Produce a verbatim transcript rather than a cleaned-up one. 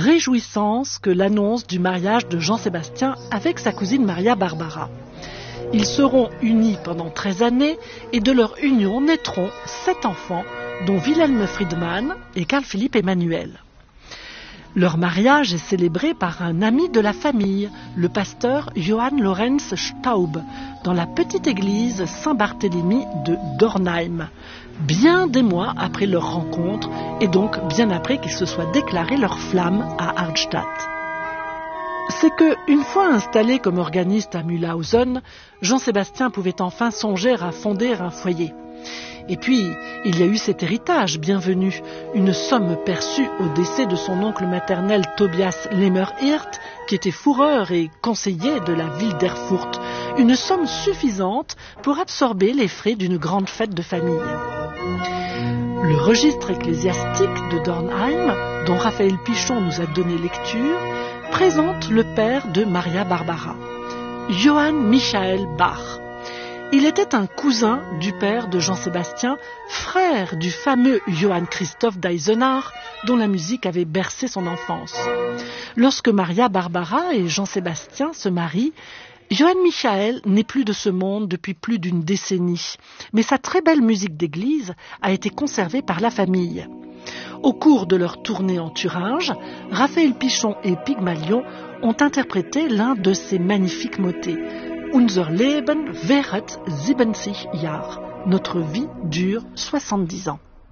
réjouissance que l'annonce du mariage de Jean-Sébastien avec sa cousine Maria Barbara. Ils seront unis pendant treize années et de leur union naîtront sept enfants, dont Wilhelm Friedmann et Carl-Philipp Emanuel. Leur mariage est célébré par un ami de la famille, le pasteur Johann Lorenz Staub, dans la petite église Saint-Barthélemy de Dornheim, bien des mois après leur rencontre et donc bien après qu'ils se soient déclarés leur flamme à Arnstadt. C'est que, une fois installé comme organiste à Mühlhausen, Jean-Sébastien pouvait enfin songer à fonder un foyer. Et puis, il y a eu cet héritage bienvenu, une somme perçue au décès de son oncle maternel Tobias Lemmerhirt, qui était fourreur et conseiller de la ville d'Erfurt, une somme suffisante pour absorber les frais d'une grande fête de famille. Le registre ecclésiastique de Dornheim, dont Raphaël Pichon nous a donné lecture, présente le père de Maria Barbara, Johann Michael Bach. Il était un cousin du père de Jean-Sébastien, frère du fameux Johann Christoph d'Eisenach, dont la musique avait bercé son enfance. Lorsque Maria Barbara et Jean-Sébastien se marient, Johann Michael n'est plus de ce monde depuis plus d'une décennie, mais sa très belle musique d'église a été conservée par la famille. Au cours de leur tournée en Thuringe, Raphaël Pichon et Pygmalion ont interprété l'un de ces magnifiques motets. Unser Leben währet siebzig Jahre. Notre vie dure soixante-dix ans.